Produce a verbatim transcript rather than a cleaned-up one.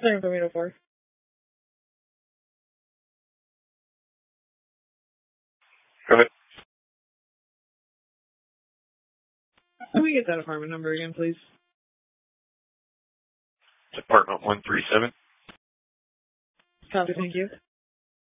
Nine from eight oh four. Go ahead. Can we get that apartment number again, please? Apartment one three seven. Copy, thank you.